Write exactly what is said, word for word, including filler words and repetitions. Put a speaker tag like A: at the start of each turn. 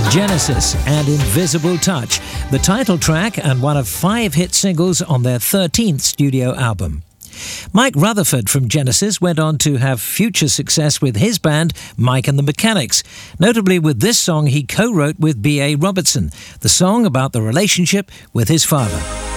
A: Genesis and Invisible Touch, the title track and one of five hit singles on their thirteenth studio album. Mike Rutherford from Genesis went on to have future success with his band, Mike and the Mechanics, notably with this song he co-wrote with B A Robertson, the song about the relationship with his father.